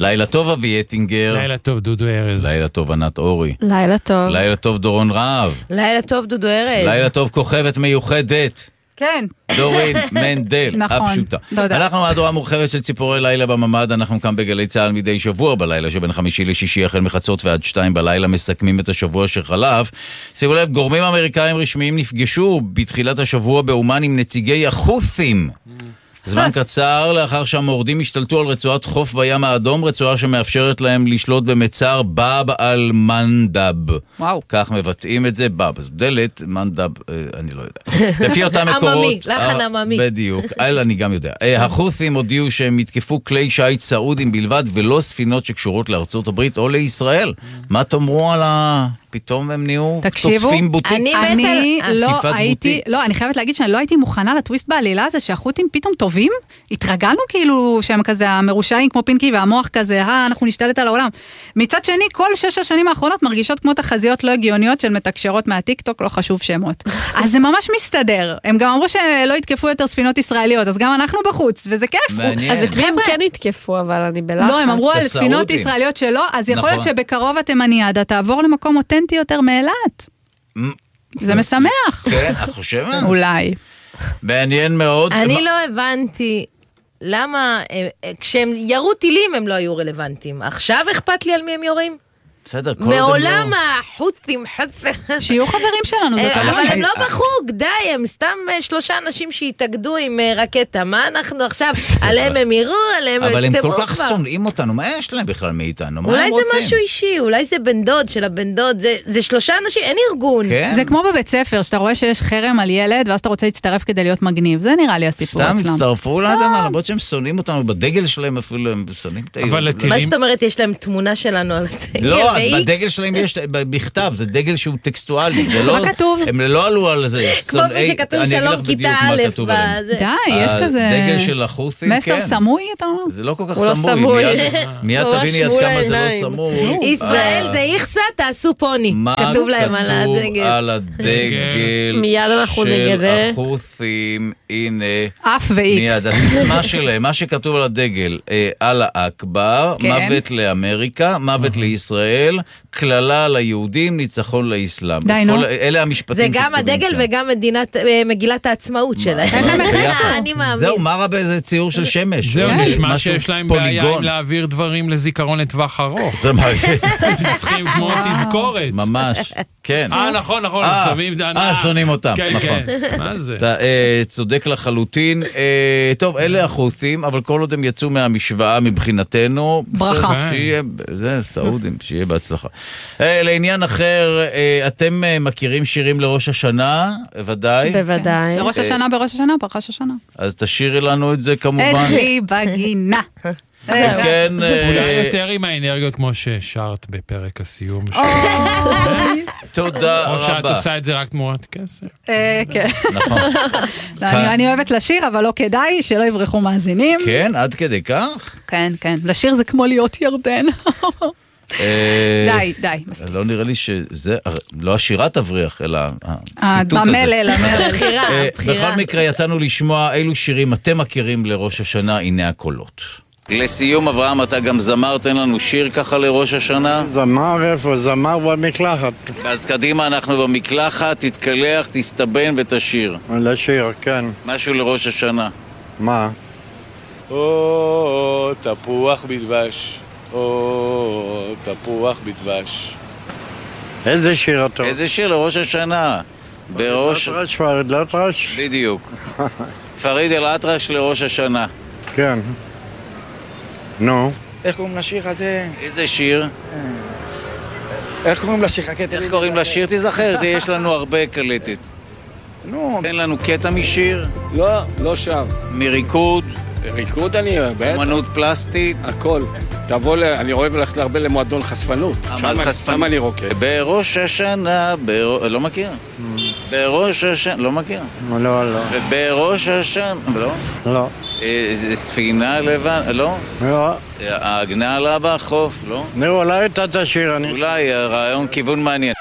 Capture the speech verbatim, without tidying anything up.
לילה טוב אבי אטינגר. לילה טוב דודו ארז. לילה טוב ענת אורי. לילה טוב. לילה טוב דורון רהב. לילה טוב דודו ארז. לילה טוב כוכבת מיוחדת. כן. דורין מנדל, נכון, הפשוטה. תודה. אנחנו מהדורה מורחבת של ציפורי לילה בממד, אנחנו כאן בגלי צהל מדי שבוע בלילה שבין חמישי לשישי החל מחצות ועד שתיים בלילה מסכמים את השבוע שחלף. שימו לב, גורמים אמריקאים רשמיים נפגשו בתחילת השבוע באומן עם נציגי החות'ים. זמן קצר לאחר שהמורדים השתלטו על רצועת חוף בים האדום, רצועה שמאפשרת להם לשלוט במצר באב על מנדב. וואו. כך מבטאים את זה, באב. דלת, מנדב, אני לא יודע. לפי אותם מקורות... עממי, לחן עממי. בדיוק, אל אני גם יודע. החות'ים הודיעו שהם יתקפו כלי שיט סעודים בלבד, ולא ספינות שקשורות לארצות הברית או לישראל. מה תאמרו על ה... פתאום הם נהיו תוקפים בוטיק. אני, אני לא הייתי, לא, אני חייבת להגיד שאני לא הייתי מוכנה לטוויסט בעלילה הזה, שהחות'ים פתאום טובים, התרגלנו כאילו שהם כזה המרושעים כמו פינקי והמוח כזה, אה, אנחנו נשתלט על העולם. מצד שני, כל שש השנים האחרונות מרגישות כמו תחזיות לא הגיוניות של מתקשרות מהטיקטוק, לא חשוב שמות. אז זה ממש מסתדר. הם גם אמרו שלא יתקפו יותר ספינות ישראליות, אז גם אנחנו בחוץ, וזה כיף. אז אתכם כן יתקפו, אבל אני בלחץ. לא, הם אמרו על ספינות ישראליות שלא, אז יכול להיות שבקרוב התימניאדה תעבור למקום אותנטי יותר מאילת. זה משמח. כן, את חושבת? אולי. מעניין מאוד. אני לא הבנתי למה, כשהם ירו טילים הם לא היו רלוונטיים. עכשיו אכפת לי על מי הם יורים? בסדר, כל מעולם החות'ים, שיהיו חברים שלנו, זה אבל הם לא בחוג, די, הם סתם שלושה אנשים שהתאגדו עם רקטה, מה אנחנו עכשיו, עליהם הם יראו, עליהם הם אבל הם סתמו כל כך כבר. שונאים אותנו, מה יש להם בכלל מאיתנו? אולי זה משהו אישי, אולי זה בן דוד של הבן דוד, זה, זה שלושה אנשים, אין ארגון. כן? זה כמו בבית ספר, שאתה רואה שיש חרם על ילד, ואז אתה רוצה להצטרף כדי להיות מגניב, זה נראה לי הסיפור אצלם. סתם הצטרפו לאדם, למרות שהם שונאים אותנו, בדגל שלהם אפילו הם שונאים את מה זאת אומרת, יש להם תמונה שלנו על הדגל? לא, בדגל שלהם יש בכתב, זה דגל שהוא טקסטואלי. מה כתוב? הם לא עלו על זה. כמו שכתוב שלום כיתה א'. די, יש כזה... הדגל של החות'ים, כן. מסר סמוי, אתה אומר? זה לא כל כך סמוי. מיד תביני עד כמה זה לא סמוי. ישראל זה איכסה, תעשו פוני. כתוב להם על הדגל. מה כתוב על הדגל של החות'ים? הנה. אף ואיקס. מיד, הסיסמה שלהם, מה שכתוב על הדגל, אללה אכבר, מוות לאמריקה, מוות לישראל, כללה ליהודים, ניצחון לאסלאם. די, נו. אלה המשפטים זה גם הדגל וגם מגילת העצמאות שלהם. אני מאמין. זהו, מה רע באיזה ציור של שמש? זהו, נשמע שיש להם בעיה עם להעביר דברים לזיכרון לטווח ארוך. זה מה... צריכים כמו תזכורת. ממש, כן. אה, נכון, נכון. אה, שונאים אותם. כן, כן. מה זה? אתה צודק לחלוטין. טוב, אלה החות'ים, אבל כל עוד הם יצאו מהמשוואה מבחינתנו... ברכה. שיהיה, זה סעודים, שיהיה בהצלחה. לעניין אחר, אתם מכירים שירים לראש השנה? ודאי. בוודאי. לראש השנה, בראש השנה, פרחש השנה. אז תשאירי לנו את זה כמובן. אחי בגינה. כן. אולי יותר עם האנרגיות כמו ששרת בפרק הסיום. תודה רבה. או שאת עושה את זה רק תמורת כסף. כן. נכון. אני אוהבת לשיר, אבל לא כדאי שלא יברחו מאזינים. כן, עד כדי כך? כן, כן. לשיר זה כמו להיות ירדן. די, די. לא נראה לי שזה, לא השירה תבריח, אלא הציטוט הזה. במלל, המלל. בכל מקרה יצאנו לשמוע אילו שירים אתם מכירים לראש השנה, הנה הקולות. לסיום, אברהם, אתה גם זמר, תן לנו שיר ככה לראש השנה. זמר איפה? זמר במקלחת. אז קדימה, אנחנו במקלחת, תתקלח, תסתבן ותשיר. לשיר, כן. משהו לראש השנה. מה? או, תפוח בדבש. או, תפוח בדבש. איזה שיר אתה? איזה שיר לראש השנה? בראש... אל-אטרש, פריד אל-אטרש? בדיוק. פריד אל-אטרש לראש השנה. כן. נו. איך קוראים לשיר הזה? איזה שיר? איך קוראים לשיר? איך קוראים לשיר? תזכר, יש לנו הרבה קלטת. נו. תן לנו קטע משיר. לא, לא שר. מריקוד. ריקוד אני אוהב. אומנות פלסטית. הכל. תבוא, אני אוהב ללכת הרבה למועדון חשפנות. שם אני רוקד. בראש השנה, לא מכיר. בראש השנה, לא מכיר. לא, לא. בראש השנה, לא? לא. ספינה לבן, לא? לא. ההגנה עלה בחוף, לא? נו, אולי אתה תשיר אני. אולי, רעיון כיוון מעניין.